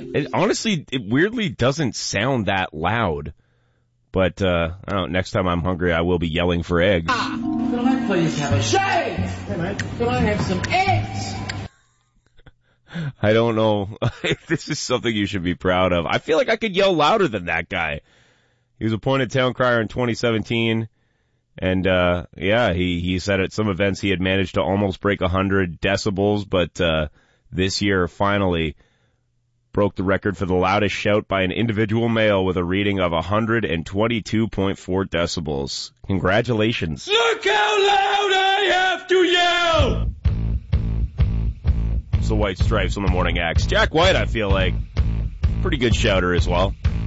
Honestly, it weirdly doesn't sound that loud. But, I don't know, next time I'm hungry, I will be yelling for eggs. Could I please have a shave? Hey, mate, could I have some eggs? I don't know if this is something you should be proud of. I feel like I could yell louder than that guy. He was appointed town crier in 2017. And, he said at some events he had managed to almost break 100 decibels, but, this year finally broke the record for the loudest shout by an individual male with a reading of 122.4 decibels. Congratulations. Look how loud I have to yell! It's the White Stripes on the Morning Axe. Jack White, I feel like, pretty good shouter as well.